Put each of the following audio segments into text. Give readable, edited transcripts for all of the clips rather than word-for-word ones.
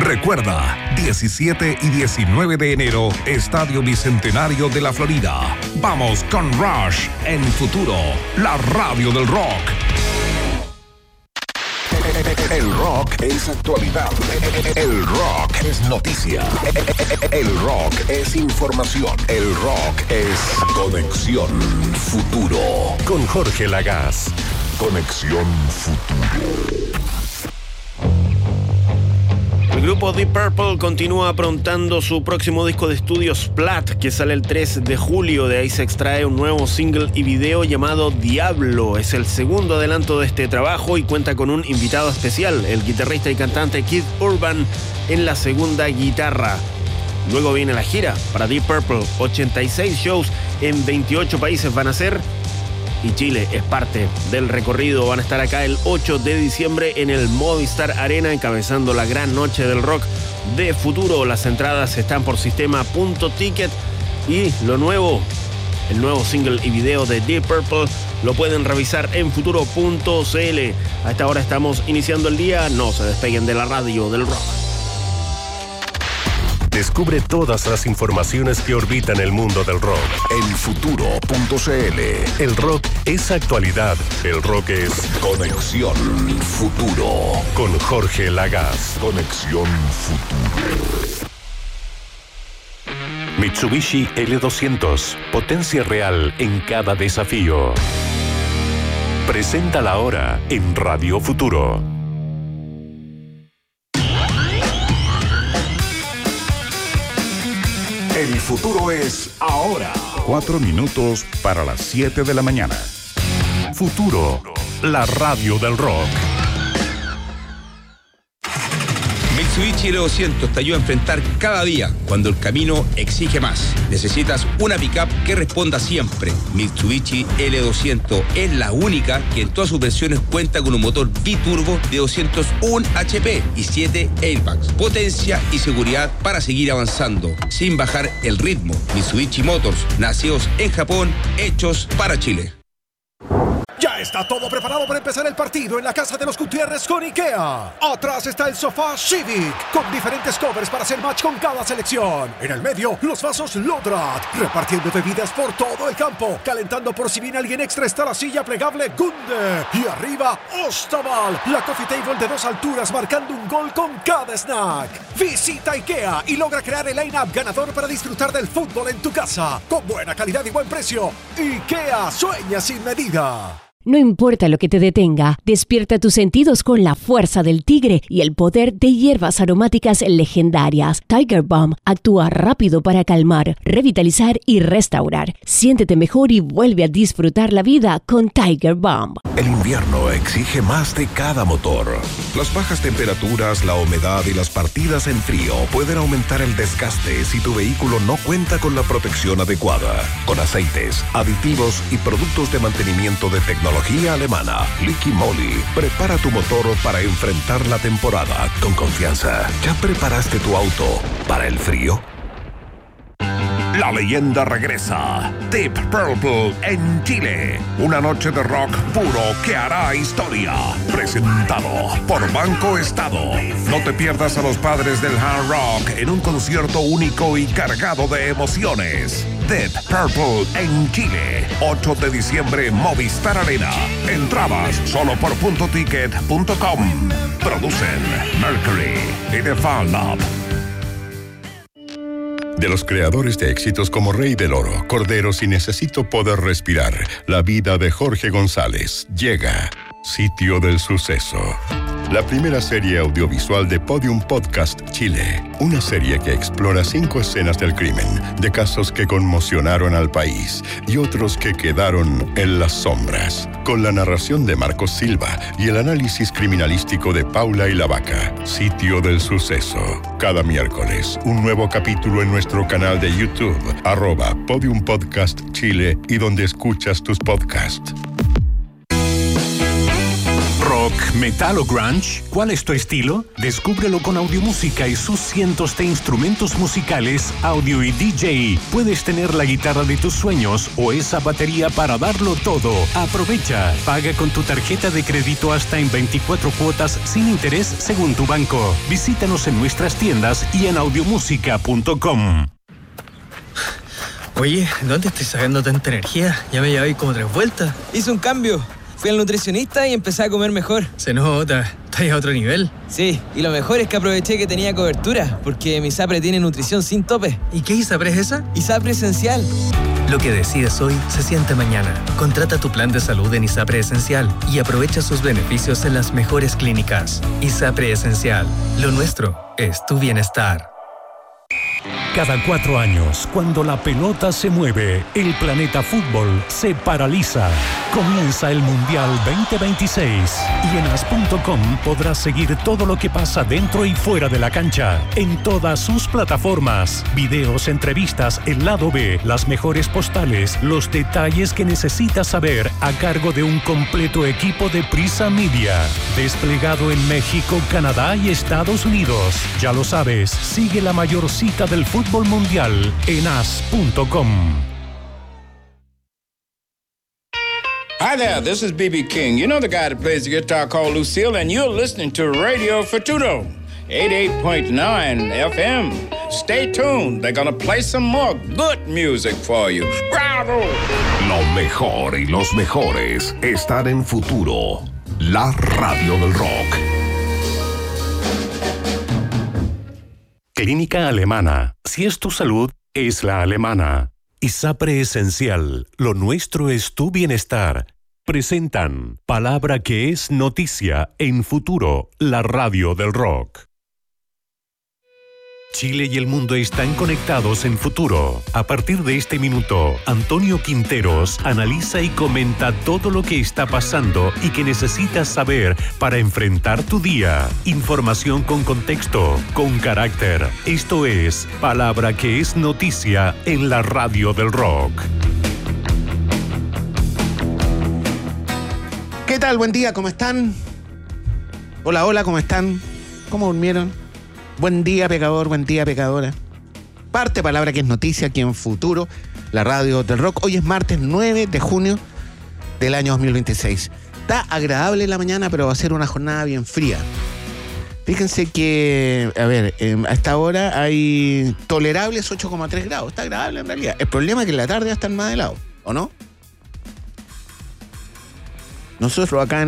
Recuerda, 17 y 19 de enero, Estadio Bicentenario de la Florida. Vamos con Rush en Futuro, la radio del rock. El rock es actualidad. El rock es noticia. El rock es información. El rock es Conexión Futuro. Con Jorge Lagaz. Conexión Futuro. El grupo Deep Purple continúa aprontando su próximo disco de estudio Splat, que sale el 3 de julio. De ahí se extrae un nuevo single y video llamado Diablo. Es el segundo adelanto de este trabajo y cuenta con un invitado especial, el guitarrista y cantante Kid Urban, en la segunda guitarra. Luego viene la gira para Deep Purple. 86 shows en 28 países van a ser, y Chile es parte del recorrido. Van a estar acá el 8 de diciembre en el Movistar Arena, encabezando la gran noche del rock de Futuro. Las entradas están por sistema.ticket y el nuevo single y video de Deep Purple lo pueden revisar en futuro.cl. A esta hora estamos iniciando el día. No se despeguen de la radio del rock. Descubre todas las informaciones que orbitan el mundo del rock en futuro.cl. El rock es actualidad. El rock es Conexión Futuro. Con Jorge Lagaz. Conexión Futuro. Mitsubishi L200. Potencia real en cada desafío. Presenta la hora en Radio Futuro. El futuro es ahora. 4 minutos para las 7 de la mañana. Futuro, la radio del rock. Mitsubishi L200 te ayuda a enfrentar cada día cuando el camino exige más. Necesitas una pickup que responda siempre. Mitsubishi L200 es la única que en todas sus versiones cuenta con un motor biturbo de 201 HP y 7 airbags. Potencia y seguridad para seguir avanzando sin bajar el ritmo. Mitsubishi Motors, nacidos en Japón, hechos para Chile. Ya está todo preparado para empezar el partido en la casa de los Gutiérrez con IKEA. Atrás está el sofá Civic, con diferentes covers para hacer match con cada selección. En el medio, los vasos Lodrat, repartiendo bebidas por todo el campo. Calentando por si viene alguien extra está la silla plegable Gunde. Y arriba, Ostaval, la coffee table de 2 alturas, marcando un gol con cada snack. Visita IKEA y logra crear el line-up ganador para disfrutar del fútbol en tu casa. Con buena calidad y buen precio. IKEA, sueña sin medida. No importa lo que te detenga, despierta tus sentidos con la fuerza del tigre y el poder de hierbas aromáticas legendarias. Tiger Balm actúa rápido para calmar, revitalizar y restaurar. Siéntete mejor y vuelve a disfrutar la vida con Tiger Balm. El invierno exige más de cada motor. Las bajas temperaturas, la humedad y las partidas en frío pueden aumentar el desgaste si tu vehículo no cuenta con la protección adecuada. Con aceites, aditivos y productos de mantenimiento de tecnología alemana, Liqui Moly, prepara tu motor para enfrentar la temporada con confianza. ¿Ya preparaste tu auto para el frío? La leyenda regresa. Deep Purple en Chile. Una noche de rock puro que hará historia. Presentado por Banco Estado. No te pierdas a los padres del hard rock en un concierto único y cargado de emociones. Deep Purple en Chile. 8 de diciembre, Movistar Arena. Entradas solo por .ticket.com. Producen Mercury y The Fan Lab. De los creadores de éxitos como Rey del Oro, Corderos y Necesito Poder Respirar, la vida de Jorge González llega. Sitio del Suceso. La primera serie audiovisual de Podium Podcast Chile. Una serie que explora 5 escenas del crimen, de casos que conmocionaron al país y otros que quedaron en las sombras. Con la narración de Marcos Silva y el análisis criminalístico de Paula y la Vaca. Sitio del Suceso. Cada miércoles, un nuevo capítulo en nuestro canal de YouTube, @Podium Podcast Chile y donde escuchas tus podcasts. Rock rock, metal o grunge? ¿Cuál es tu estilo? Descúbrelo con Audiomúsica y sus cientos de instrumentos musicales, audio y DJ. Puedes tener la guitarra de tus sueños o esa batería para darlo todo. Aprovecha. Paga con tu tarjeta de crédito hasta en 24 cuotas sin interés según tu banco. Visítanos en nuestras tiendas y en audiomusica.com. Oye, ¿dónde estoy sacando tanta energía? Ya me llevé como 3 vueltas. Hice un cambio. Fui al nutricionista y empecé a comer mejor. Se nota, estás a otro nivel. Sí, y lo mejor es que aproveché que tenía cobertura, porque mi ISAPRE tiene nutrición sin tope. ¿Y qué ISAPRE es esa? ISAPRE Esencial. Lo que decides hoy se siente mañana. Contrata tu plan de salud en ISAPRE Esencial y aprovecha sus beneficios en las mejores clínicas. ISAPRE Esencial. Lo nuestro es tu bienestar. Cada 4 años, cuando la pelota se mueve, el planeta fútbol se paraliza. Comienza el Mundial 2026 y en as.com podrás seguir todo lo que pasa dentro y fuera de la cancha, en todas sus plataformas. Videos, entrevistas, el lado B, las mejores postales, los detalles que necesitas saber a cargo de un completo equipo de Prisa Media. Desplegado en México, Canadá y Estados Unidos. Ya lo sabes, sigue la mayor cita del fútbol mundial en as.com. Hi there, this is B.B. King. You know the guy that plays the guitar called Lucille, and you're listening to Radio Futuro, 88.9 FM. Stay tuned, they're gonna play some more good music for you. ¡Bravo! Lo mejor y los mejores están en Futuro, la radio del rock. Clínica Alemana. Si es tu salud, es la alemana. ISAPRE Esencial. Lo nuestro es tu bienestar. Presentan Palabra que es noticia en Futuro, la radio del rock. Chile y el mundo están conectados en Futuro. A partir de este minuto, Antonio Quinteros analiza y comenta todo lo que está pasando y que necesitas saber para enfrentar tu día. Información con contexto, con carácter. Esto es Palabra que es noticia en la radio del rock. ¿Qué tal? Buen día, ¿cómo están? Hola, hola, ¿cómo están? ¿Cómo durmieron? Buen día, pecador, buen día, pecadora. Parte Palabra que es noticia aquí en Futuro, la radio del rock. Hoy es martes 9 de junio del año 2026. Está agradable la mañana, pero va a ser una jornada bien fría. Fíjense que, a esta hora hay tolerables 8,3 grados. Está agradable en realidad. El problema es que en la tarde va a estar más helado, ¿o no? Nosotros acá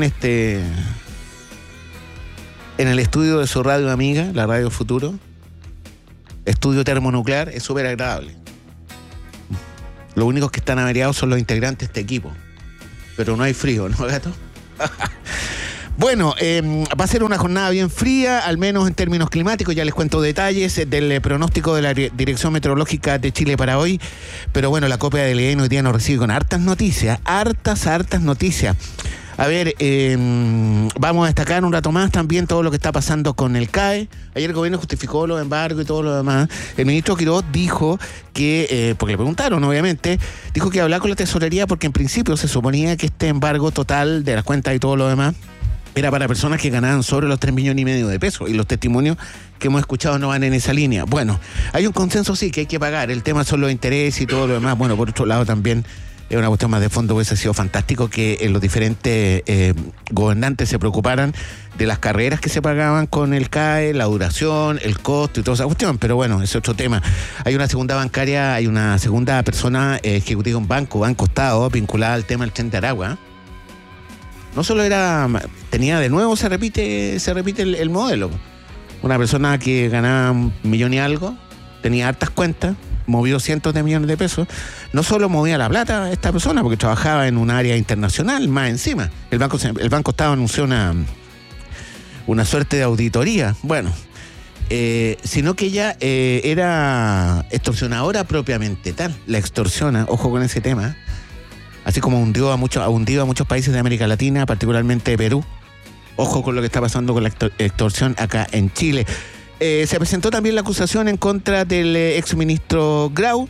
en el estudio de su radio amiga, la Radio Futuro, estudio termonuclear, es súper agradable. Los únicos que están averiados son los integrantes de este equipo. Pero no hay frío, ¿no, gato? Bueno, va a ser una jornada bien fría, al menos en términos climáticos. Ya les cuento detalles del pronóstico de la Dirección Meteorológica de Chile para hoy. Pero bueno, la copia del EN hoy día nos recibe con hartas noticias. Hartas noticias. A ver, vamos a destacar un rato más también todo lo que está pasando con el CAE. Ayer el gobierno justificó los embargos y todo lo demás. El ministro Quiroz dijo que, porque le preguntaron obviamente, dijo que iba a hablar con la tesorería porque en principio se suponía que este embargo total de las cuentas y todo lo demás era para personas que ganaban sobre los 3,5 millones de pesos, y los testimonios que hemos escuchado no van en esa línea. Bueno, hay un consenso sí que hay que pagar, el tema son los intereses y todo lo demás. Bueno, por otro lado también es una cuestión más de fondo. Hubiese sido fantástico que los diferentes gobernantes se preocuparan de las carreras que se pagaban con el CAE, la duración, el costo y toda esa cuestión, pero bueno, ese es otro tema. Hay una segunda bancaria, hay una segunda persona ejecutiva de un Banco Estado, vinculada al tema del Tren de Aragua. No solo tenía de nuevo, se repite el modelo. Una persona que ganaba 1 millón y algo, tenía hartas cuentas, movió cientos de millones de pesos. No solo movía la plata esta persona, porque trabajaba en un área internacional, más encima. El Banco Estado anunció una suerte de auditoría. Bueno, sino que ella era extorsionadora propiamente tal. La extorsiona, ojo con ese tema. Así como ha hundido a muchos países de América Latina, particularmente Perú. Ojo con lo que está pasando con la extorsión acá en Chile. Se presentó también la acusación en contra del exministro Grau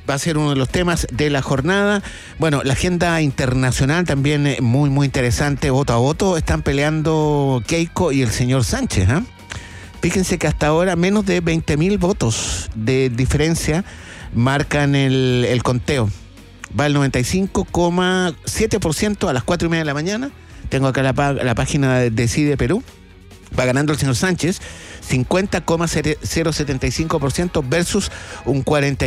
va a ser uno de los temas de la jornada. Bueno, la agenda internacional también muy, muy interesante. Voto a voto están peleando Keiko y el señor Sánchez, ¿eh? Fíjense que hasta ahora menos de 20.000 votos de diferencia marcan el conteo. Va el 95,7% a las 4:30 de la mañana. Tengo acá la página de Decide Perú. Va ganando el señor Sánchez, 50,075% versus un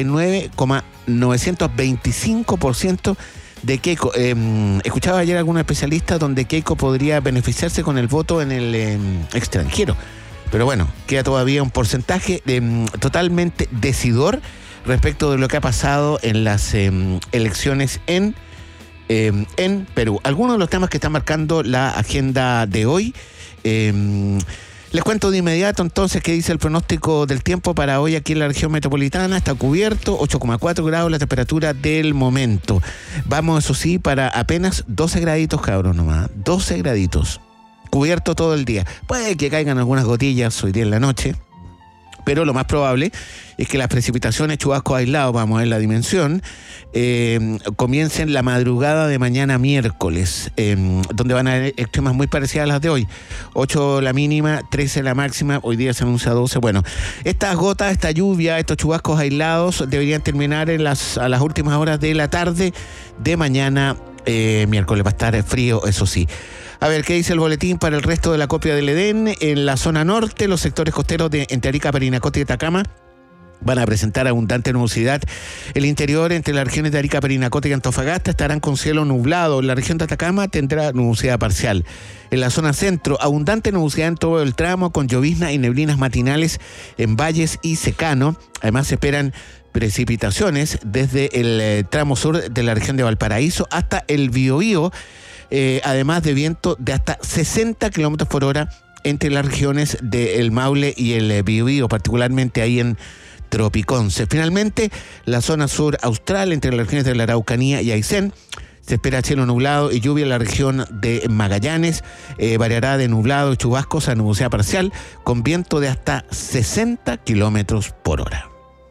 49,925% de Keiko. Escuchaba ayer a algunos especialistas donde Keiko podría beneficiarse con el voto en el extranjero. Pero bueno, queda todavía un porcentaje totalmente decidor respecto de lo que ha pasado en las elecciones en Perú. Algunos de los temas que están marcando la agenda de hoy. Les cuento de inmediato entonces qué dice el pronóstico del tiempo para hoy aquí en la región metropolitana. Está cubierto, 8,4 grados la temperatura del momento. Vamos, eso sí, para apenas 12 graditos, cabros, nomás. 12 graditos. Cubierto todo el día. Puede que caigan algunas gotillas hoy día en la noche, pero lo más probable es que las precipitaciones, chubascos aislados, vamos a ver la dimensión, comiencen la madrugada de mañana miércoles, donde van a haber extremas muy parecidas a las de hoy. 8 la mínima, 13 la máxima, hoy día se anuncia 12. Bueno, estas gotas, esta lluvia, estos chubascos aislados deberían terminar a las últimas horas de la tarde de mañana miércoles. Va a estar frío, eso sí. A ver, ¿qué dice el boletín para el resto de la copia del Edén? En la zona norte, los sectores costeros entre Arica, Parinacota y Atacama van a presentar abundante nubosidad. El interior, entre las regiones de Arica, Parinacota y Antofagasta, estarán con cielo nublado. La región de Atacama tendrá nubosidad parcial. En la zona centro, abundante nubosidad en todo el tramo, con llovizna y neblinas matinales en valles y secano. Además, se esperan precipitaciones desde el tramo sur de la región de Valparaíso hasta el Biobío, además de viento de hasta 60 kilómetros por hora entre las regiones del Maule y el Biobío, particularmente ahí en Tropiconce. Finalmente, la zona sur austral, entre las regiones de la Araucanía y Aysén, se espera cielo nublado y lluvia en la región de Magallanes. Variará de nublado y chubascos a nubosidad parcial, con viento de hasta 60 kilómetros por hora.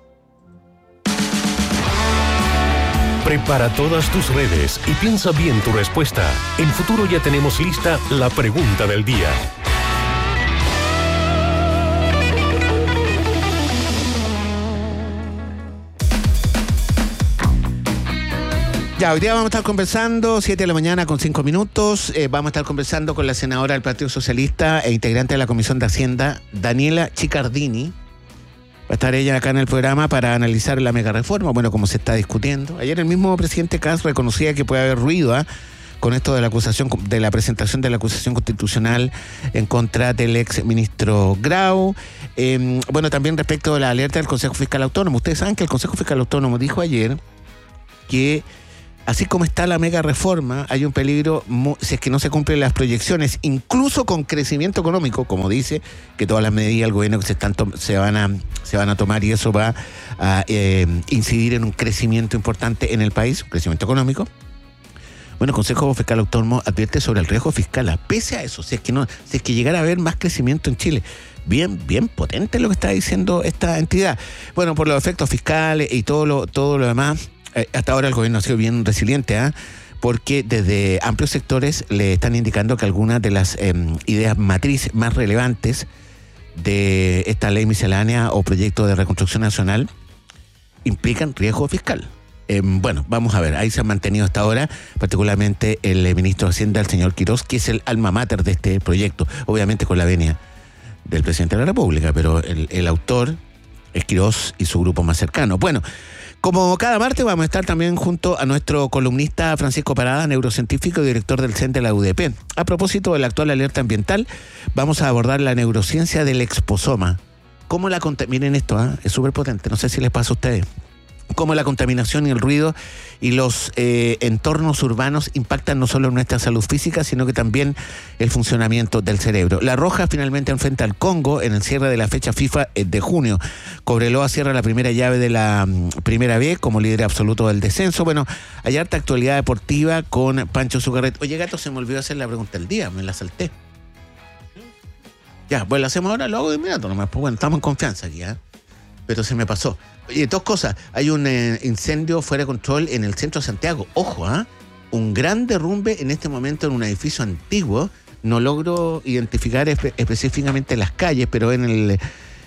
Prepara todas tus redes y piensa bien tu respuesta. En Futuro ya tenemos lista la pregunta del día. Ya, hoy día vamos a estar conversando, 7 de la mañana con 5 minutos. Vamos a estar conversando con la senadora del Partido Socialista e integrante de la Comisión de Hacienda, Daniela Chicardini. Va a estar ella acá en el programa para analizar la mega reforma, bueno, como se está discutiendo. Ayer el mismo presidente Kast reconocía que puede haber ruido con esto de la acusación, de la presentación de la acusación constitucional en contra del ex ministro Grau. Bueno, también respecto de la alerta del Consejo Fiscal Autónomo. Ustedes saben que el Consejo Fiscal Autónomo dijo ayer que así como está la mega reforma, hay un peligro si es que no se cumplen las proyecciones, incluso con crecimiento económico, como dice, que todas las medidas del gobierno que se van a tomar, y eso va a incidir en un crecimiento importante en el país, un crecimiento económico. Bueno, el Consejo Fiscal Autónomo advierte sobre el riesgo fiscal. Pese a eso, si es que llegara a haber más crecimiento en Chile, bien potente lo que está diciendo esta entidad. Bueno, por los efectos fiscales y todo lo demás. Hasta ahora el gobierno ha sido bien resiliente, porque desde amplios sectores le están indicando que algunas de las ideas matriz más relevantes de esta ley miscelánea o proyecto de reconstrucción nacional implican riesgo fiscal. Bueno, vamos a ver, ahí se han mantenido hasta ahora, particularmente el ministro de Hacienda, el señor Quirós, que es el alma mater de este proyecto, obviamente con la venia del presidente de la República, pero el autor es Quirós y su grupo más cercano. Bueno, como cada martes vamos a estar también junto a nuestro columnista Francisco Parada, neurocientífico y director del CEN de la UDP. A propósito de la actual alerta ambiental, vamos a abordar la neurociencia del exposoma. Miren esto, es súper potente, no sé si les pasa a ustedes. Cómo la contaminación y el ruido y los entornos urbanos impactan no solo en nuestra salud física, sino que también el funcionamiento del cerebro. La Roja finalmente enfrenta al Congo en el cierre de la fecha FIFA de junio. Cobreloa cierra la primera llave de la primera B como líder absoluto del descenso. Bueno, hay harta actualidad deportiva con Pancho Zucarret. Oye, gato, se me olvidó hacer la pregunta del día, me la salté. Ya, pues la hacemos ahora, lo hago de inmediato nomás. Pues bueno, estamos en confianza aquí, pero se me pasó. Oye, dos cosas. Hay un incendio fuera de control en el centro de Santiago. Ojo, un gran derrumbe en este momento en un edificio antiguo. No logro identificar específicamente las calles, pero en el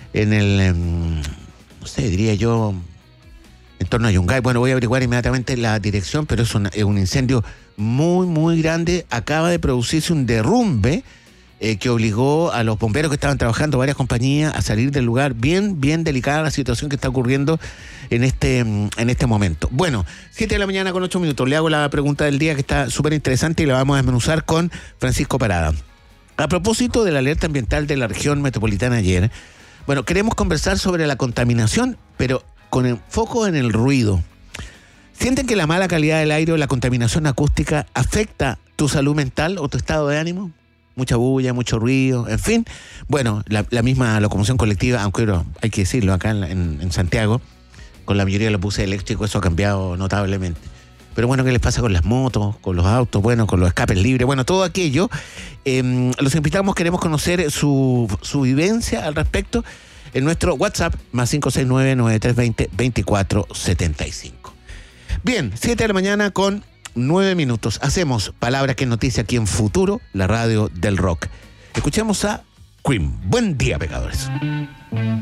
no sé, diría yo, en torno a Yungay. Bueno, voy a averiguar inmediatamente la dirección, pero es un incendio muy, muy grande. Acaba de producirse un derrumbe que obligó a los bomberos que estaban trabajando, varias compañías, a salir del lugar. Bien, bien delicada la situación que está ocurriendo en este momento. Bueno, 7 de la mañana con 8 minutos. Le hago la pregunta del día que está súper interesante y la vamos a desmenuzar con Francisco Parada. A propósito de la alerta ambiental de la región metropolitana ayer, bueno, queremos conversar sobre la contaminación, pero con enfoque en el ruido. ¿Sienten que la mala calidad del aire o la contaminación acústica afecta tu salud mental o tu estado de ánimo? Mucha bulla, mucho ruido, en fin. Bueno, la misma locomoción colectiva, aunque hay que decirlo, acá en Santiago, con la mayoría de los buses eléctricos, eso ha cambiado notablemente. Pero bueno, ¿qué les pasa con las motos, con los autos, bueno, con los escapes libres? Bueno, todo aquello. Los invitamos, queremos conocer su vivencia al respecto en nuestro WhatsApp, más 569-9320-2475. Bien, 7 de la mañana con 9 minutos. Hacemos Palabras que es noticia aquí en Futuro, la radio del rock. Escuchemos a Cream. Buen día, pecadores.